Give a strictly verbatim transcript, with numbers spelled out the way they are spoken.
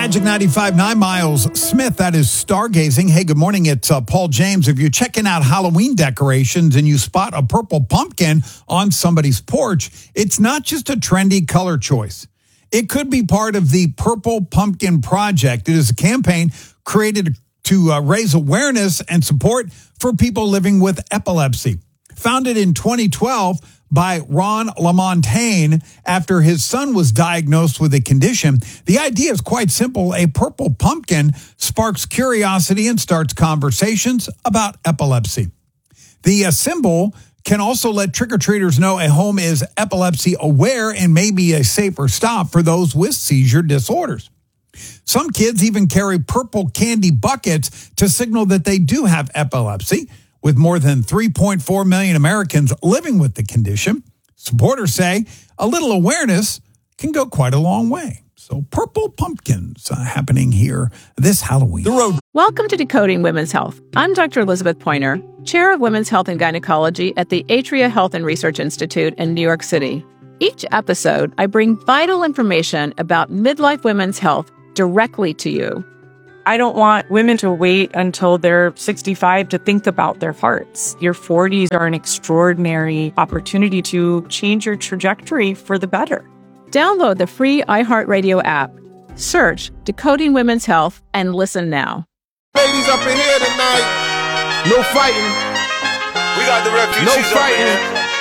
Magic ninety-five point nine, Miles Smith. That is stargazing. Hey, good morning. It's uh, Paul James. If you're checking out Halloween decorations and you spot a purple pumpkin on somebody's porch, it's not just a trendy color choice. It could be part of the Purple Pumpkin Project. It is a campaign created to uh, raise awareness and support for people living with epilepsy. Founded in twenty twelve by Ron LaMontagne after his son was diagnosed with a condition. The idea is quite simple. A purple pumpkin sparks curiosity and starts conversations about epilepsy. The uh, symbol can also let trick-or-treaters know a home is epilepsy aware and may be a safer stop for those with seizure disorders. Some kids even carry purple candy buckets to signal that they do have epilepsy. With more than three point four million Americans living with the condition, supporters say a little awareness can go quite a long way. So purple pumpkins uh, happening here this Halloween. The road. Welcome to Decoding Women's Health. I'm Doctor Elizabeth Pointer, Chair of Women's Health and Gynecology at the Atria Health and Research Institute in New York City. Each episode, I bring vital information about midlife women's health directly to you. I don't want women to wait until they're sixty-five to think about their hearts. Your forties are an extraordinary opportunity to change your trajectory for the better. Download the free iHeartRadio app. Search Decoding Women's Health and listen now. Ladies up in here tonight. No fighting. We got the refugees No fighting.